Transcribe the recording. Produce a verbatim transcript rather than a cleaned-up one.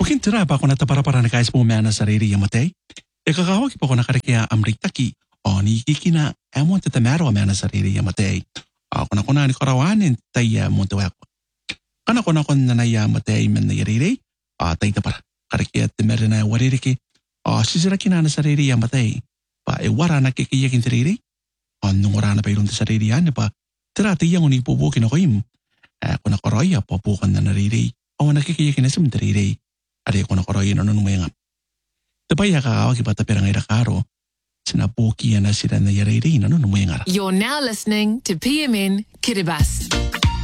Bukin tira pa ako natapara-para na kais pumana sa riri yamatay. E kakawag pa ako nakarikia amritaki. O ni kikina emon tatamaro amana sa riri yamatay. Ako na ko na ni karawanin tayo mo tuwak. Kana ko na ko na nayamatay man na yariri. A tayo tapara. Karikia timeri na waririki. O sisira kinana sa riri yamatay. Pa e wara na kikiyakin sa riri. O nung wara na pa ilong sa riri yan pa. Tira tiyang unipubukin ako im. Ako na karaya papukan na nariri. O nakikiyakin na sa riri. Ari ko na koroyin ano nung mayangap. Tapaya ka awag iba tapirang irakaro. Sinapukiyan na sila na yariri ano nung mayangara. You're now listening to P M N Kiribati.